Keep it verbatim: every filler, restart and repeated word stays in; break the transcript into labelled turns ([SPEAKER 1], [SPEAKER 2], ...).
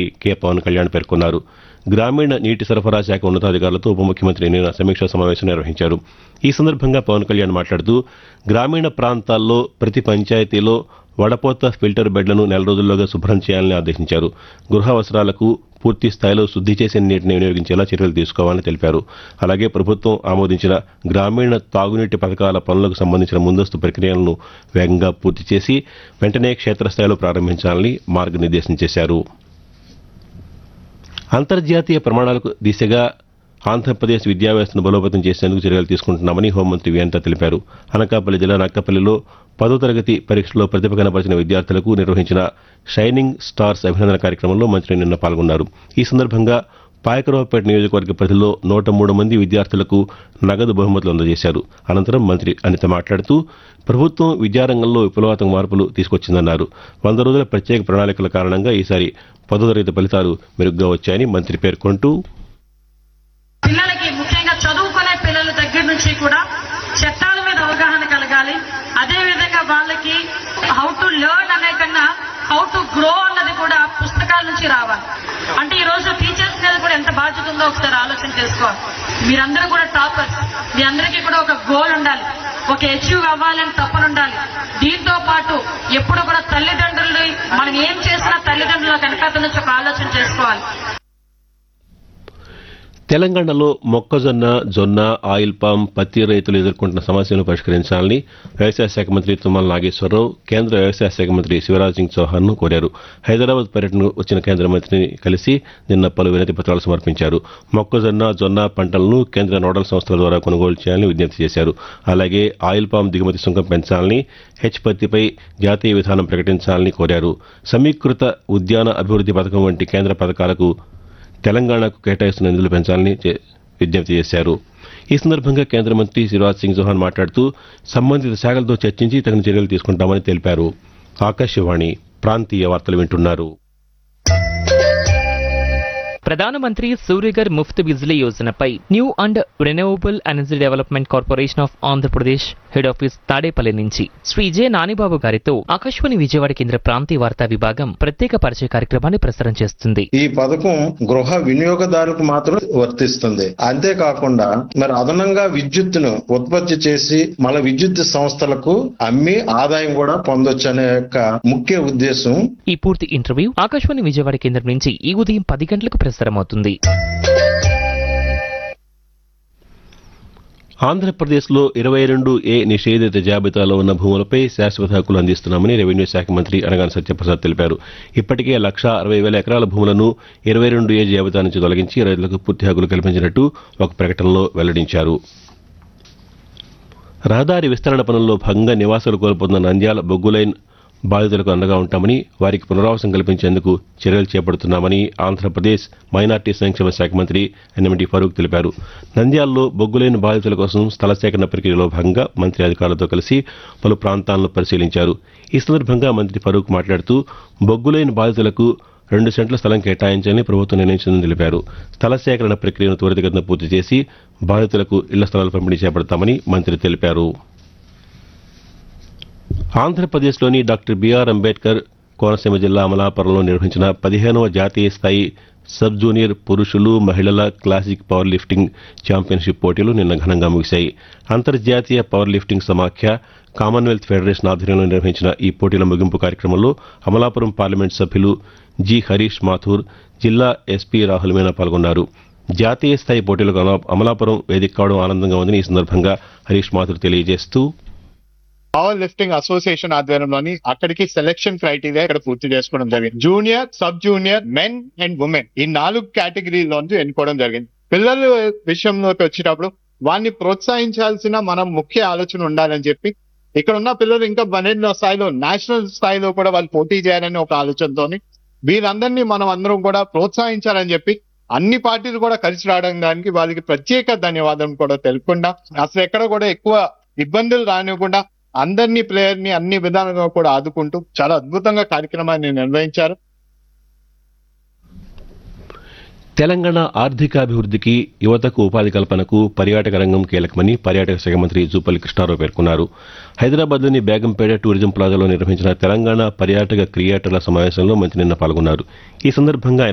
[SPEAKER 1] K Pawan Kalyan పేర్కొన్నారు. గ్రామీణ నీటి సరఫరా శాఖ ఉన్నతాధికారులతో ఉప ముఖ్యమంత్రి నిన్న సమీక్షా సమావేశం నిర్వహించారు. ఈ సందర్భంగా పవన్ కళ్యాణ్ మాట్లాడుతూ గ్రామీణ ప్రాంతాల్లో ప్రతి పంచాయతీలో వడపోత ఫిల్టర్ బెడ్లను నెల రోజుల్లోగా శుభ్రం చేయాలని ఆదేశించారు. గృహ అవసరాలకు పూర్తి స్థాయిలో శుద్ది చేసిన నీటిని వినియోగించేలా చర్యలు తీసుకోవాలని తెలిపారు. అలాగే ప్రభుత్వం ఆమోదించిన గ్రామీణ తాగునీటి పథకాల పనులకు సంబంధించిన ముందస్తు ప్రక్రియలను వేగంగా పూర్తి చేసి వెంటనే క్షేత్రస్థాయిలో ప్రారంభించాలని మార్గనిర్దేశం చేశారు. అంతర్జాతీయ ప్రమాణాలకు దిశగా ఆంధ్రప్రదేశ్ విద్యా వ్యవస్థను బలోపేతం చేసేందుకు చర్యలు తీసుకుంటున్నామని హోంమంత్రి వేంట తెలిపారు. అనకాపల్లి జిల్లా నక్కపల్లిలో పదో తరగతి పరీక్షలో ప్రతిభ కనబరిచిన విద్యార్థులకు నిర్వహించిన షైనింగ్ స్టార్స్ అభినందన కార్యక్రమంలో మంత్రి నిన్న పాల్గొన్నారు. ఈ సందర్భంగా పాయకరావుపేట నియోజకవర్గ పరిధిలో నూట మూడు మంది విద్యార్థులకు నగదు బహుమతులు అందజేశారు. అనంతరం మంత్రి అనిత మాట్లాడుతూ ప్రభుత్వం విద్యారంగంలో విప్లవాత్మక మార్పులు తీసుకొచ్చిందన్నారు. వంద రోజుల ప్రత్యేక ప్రణాళికల కారణంగా ఈసారి పదో తరగతి ఫలితాలు మెరుగ్గా వచ్చాయని మంత్రి పేర్కొంటూ
[SPEAKER 2] పిల్లలకి ముఖ్యంగా చదువుకునే పిల్లల దగ్గర నుంచి కూడా చట్టాల మీద అవగాహన కలగాలి. అదే విధంగా వాళ్ళకి హౌ టు లెర్న్ అనే కన్నా హౌ టు గ్రో అన్నది కూడా పుస్తకాల నుంచి రావాలి. అంటే ఈ రోజు టీచర్స్ మీద కూడా ఎంత బాధ్యత ఉందో ఒకసారి ఆలోచన చేసుకోవాలి. మీరందరూ కూడా టాపర్స్, మీ అందరికీ కూడా ఒక గోల్ ఉండాలి, ఒక అచీవ్ అవ్వాలని తప్పన ఉండాలి. దీంతో పాటు ఎప్పుడు కూడా తల్లిదండ్రులు మనం ఏం చేసినా తల్లిదండ్రుల వెనకాల నుంచి ఒక ఆలోచన చేసుకోవాలి.
[SPEAKER 1] తెలంగాణలో మొక్కజొన్న, జొన్న, ఆయిల్ పామ్, పత్తి రైతులు ఎదుర్కొంటున్న సమస్యలను పరిష్కరించాలని వ్యవసాయ శాఖ మంత్రి తుమ్మల నాగేశ్వరరావు కేంద్ర వ్యవసాయ శాఖ మంత్రి శివరాజ్ సింగ్ చౌహాన్ ను కోరారు. హైదరాబాద్ పర్యటనకు వచ్చిన కేంద్ర మంత్రిని కలిసి నిన్న పలు వినతి పత్రాలు సమర్పించారు. మొక్కజొన్న, జొన్న పంటలను కేంద్ర నోడల్ సంస్థల ద్వారా కొనుగోలు చేయాలని విజ్ఞప్తి చేశారు. అలాగే ఆయిల్ పామ్ దిగుమతి సుంకం పెంచాలని, హెచ్ పత్తిపై జాతీయ విధానం ప్రకటించాలని కోరారు. సమీకృత ఉద్యాన అభివృద్ది పథకం వంటి కేంద్ర పథకాలకు తెలంగాణకు కేటాయిస్తున్న నిధులు పెంచాలని విజ్ఞప్తి చేశారు. ఈ సందర్భంగా కేంద్ర మంత్రి శివరాజ్ సింగ్ చౌహాన్ మాట్లాడుతూ సంబంధిత శాఖలతో చర్చించి తగిన చర్యలు తీసుకుంటామని తెలిపారు. ఆకాశవాణి ప్రాంతీయ వార్తలు వింటున్నారు.
[SPEAKER 3] ప్రధానమంత్రి Surya Ghar Muft Bijli యోజనపై new and renewable energy development corporation of Andhra Pradesh head office Tadepalli నుంచి శ్రీ జె నానిబాబు గారితో ఆకాశవాణి విజయవాడ కేంద్ర ప్రాంతీయ వార్తా విభాగం ప్రత్యేక పరిచయ కార్యక్రమాన్ని ప్రసారం చేస్తుంది.
[SPEAKER 4] ఈ పథకం గృహ వినియోగదారులకు మాత్రం వర్తిస్తుంది. అంతేకాకుండా మరి అదనంగా విద్యుత్తును ఉత్పత్తి చేసి మన విద్యుత్ సంస్థలకు అమ్మి ఆదాయం కూడా పొందొచ్చు అనే యొక్క ముఖ్య ఉద్దేశం.
[SPEAKER 3] ఈ పూర్తి ఇంటర్వ్యూ ఆకాశవాణి విజయవాడ కేంద్రం నుంచి ఈ ఉదయం పది గంటలకు ప్రసారమవుతుంది.
[SPEAKER 1] ఆంధ్రప్రదేశ్లో ఇరవై రెండు ఏ నిషేధిత జాబితాలో ఉన్న భూములపై శాశ్వత హక్కులు అందిస్తున్నామని రెవెన్యూ శాఖ మంత్రి అనగాని సత్యప్రసాద్ తెలిపారు. ఇప్పటికే లక్షా అరవై వేల ఎకరాల భూములను ఇరవై రెండు ఏ జాబితా నుంచి తొలగించి రైతులకు పూర్తి హక్కులు కల్పించినట్టు ఒక ప్రకటనలో వెల్లడించారు. రహదారి విస్తరణ పనుల్లో భాగంగా నివాసాలు కోల్పోతున్న నంద్యాల బొగ్గులైన్ బాధితులకు అండగా ఉంటామని, వారికి పునరావాసం కల్పించేందుకు చర్యలు చేపడుతున్నామని ఆంధ్రప్రదేశ్ మైనార్టీ సంక్షేమ శాఖ మంత్రి ఎన్ఎండి ఫరూక్ తెలిపారు. నంద్యాలలో బొగ్గులైన బాధితుల కోసం స్థల సేకరణ ప్రక్రియలో భాగంగా మంత్రి అధికారులతో కలిసి పలు ప్రాంతాలను పరిశీలించారు. ఈ సందర్భంగా మంత్రి ఫరూక్ మాట్లాడుతూ బొగ్గులైన బాధితులకు రెండు సెంట్ల స్థలం కేటాయించాలని ప్రభుత్వం నిర్ణయించిందని తెలిపారు. స్థల సేకరణ ప్రక్రియను త్వరితగతిన పూర్తి చేసి బాధితులకు ఇళ్ల స్థలాలు పంపిణీ చేపడతామని మంత్రి తెలిపారు. ఆంధ్రప్రదేశ్లోని డాక్టర్ బిఆర్ అంబేద్కర్ కోనసీమ జిల్లా అమలాపురంలో నిర్వహించిన పదిహేనవ జాతీయ స్థాయి సబ్ జూనియర్ పురుషులు, మహిళల క్లాసిక్ పవర్ లిఫ్టింగ్ ఛాంపియన్షిప్ పోటీలు నిన్న ఘనంగా ముగిశాయి. అంతర్జాతీయ పవర్ లిఫ్టింగ్ సమాఖ్య, కామన్వెల్త్ ఫెడరేషన్ ఆధ్వర్యంలో నిర్వహించిన ఈ పోటీల ముగింపు కార్యక్రమంలో అమలాపురం పార్లమెంట్ సభ్యులు జి హరీష్ మాథూర్, జిల్లా ఎస్పీ రాహుల్ మీనా పాల్గొన్నారు. జాతీయ స్థాయి పోటీలకు అమలాపురం వేదిక కావడం ఆనందంగా ఉందని ఈ సందర్భంగా హరీష్ మాథూర్ తెలియజేస్తూ
[SPEAKER 5] పవర్ లిఫ్టింగ్ అసోసియేషన్ ఆధ్వర్యంలోని అక్కడికి సెలక్షన్ క్రైటీరియా ఇక్కడ పూర్తి చేసుకోవడం జరిగింది. Junior, sub junior, men and women ఈ నాలుగు కేటగిరీలోంచి ఎన్నుకోవడం జరిగింది. పిల్లల విషయంలోకి వచ్చేటప్పుడు వారిని ప్రోత్సహించాల్సిన మనం ముఖ్య ఆలోచన ఉండాలని చెప్పి ఇక్కడ ఉన్న పిల్లలు ఇంకా పన్నెండో స్థాయిలో నేషనల్ స్థాయిలో కూడా వాళ్ళు పోటీ చేయాలని ఒక ఆలోచనతోని వీరందరినీ మనం అందరం కూడా ప్రోత్సహించాలని చెప్పి అన్ని పార్టీలు కూడా కలిసి రావడం దానికి వాళ్ళకి ప్రత్యేక ధన్యవాదం కూడా తెలుపుకుండా అసలు ఎక్కడ కూడా ఎక్కువ ఇబ్బందులు రానివ్వకుండా అందరినీ ప్లేయర్ ని అన్ని విధాలుగా కూడా ఆదుకుంటూ చాలా అద్భుతంగా కార్యక్రమాన్ని నిర్వహించారు.
[SPEAKER 1] తెలంగాణ ఆర్థికాభివృద్ధికి, యువతకు ఉపాధి కల్పనకు పర్యాటక రంగం కీలకమని పర్యాటక శాఖ మంత్రి జూపల్లి కృష్ణారావు పేర్కొన్నారు. హైదరాబాద్లోని బేగంపేట టూరిజం ప్లాజాలో నిర్వహించిన తెలంగాణ పర్యాటక క్రియేటర్ల సమావేశంలో మంత్రి నిన్న పాల్గొన్నారు. ఈ సందర్భంగా